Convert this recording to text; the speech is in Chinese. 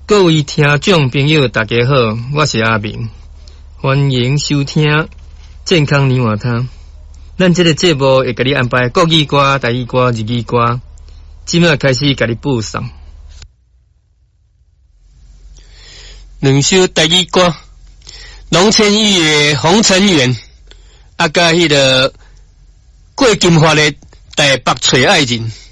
各位听众朋友，大家好，我是阿明，欢迎收听健康泥瓦汤。咱这个节目会给你安排国语歌、台语歌、日语歌，即马开始给你播送。两首台语歌，龙千羽的《红尘缘》，甲迄个郭金华的《台北找爱人》。